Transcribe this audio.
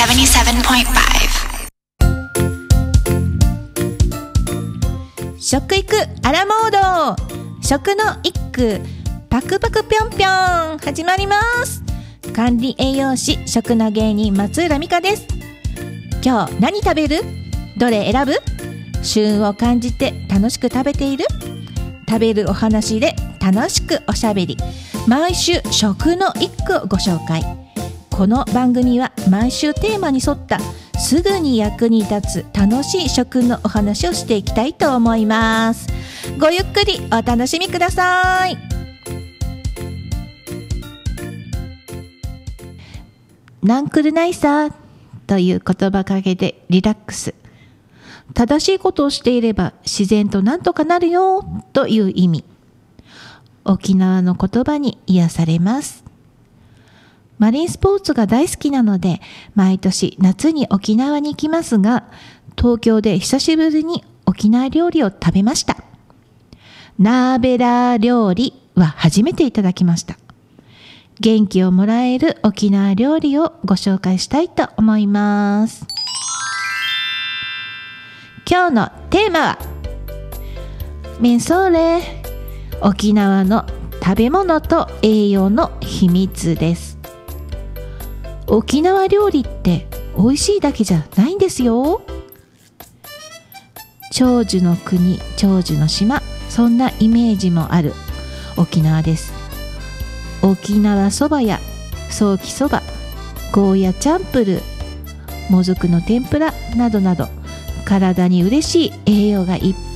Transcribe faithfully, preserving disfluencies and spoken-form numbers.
セブンティーセブンポイントファイブ。 食育アラモード、食の一句パクパクぴょんぴょん始まります。管理栄養士食の芸人松浦美香です。今日何食べる？どれ選ぶ？旬を感じて楽しく食べている？食べるお話で楽しくおしゃべり、毎週食の一句をご紹介。この番組は毎週テーマに沿ったすぐに役に立つ楽しい食のお話をしていきたいと思います。ごゆっくりお楽しみください。ナンクルナイサーという言葉かけでリラックス。正しいことをしていれば自然となんとかなるよという意味。沖縄の言葉に癒されます。マリンスポーツが大好きなので毎年夏に沖縄に行きますが、東京で久しぶりに沖縄料理を食べました。ナーベラー料理は初めていただきました。元気をもらえる沖縄料理をご紹介したいと思います。今日のテーマはメンソーレ、沖縄の食べ物と栄養の秘密です。沖縄料理って美味しいだけじゃないんですよ。長寿の国、長寿の島、そんなイメージもある沖縄です。沖縄そばやソーキそば、ゴーヤチャンプルー、もずくの天ぷらなどなど、体に嬉しい栄養がいっ